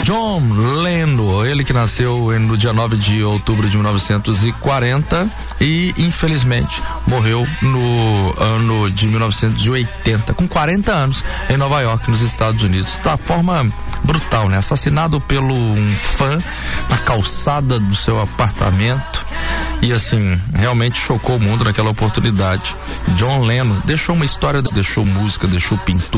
John Lennon, ele que nasceu no dia 9 de outubro de 1940 e infelizmente morreu no ano de 1980, com 40 anos, em Nova York, nos Estados Unidos. Da forma brutal, né? Assassinado pelo um fã na calçada do seu apartamento. E assim, realmente chocou o mundo naquela oportunidade. John Lennon deixou uma história, deixou música, deixou pintura.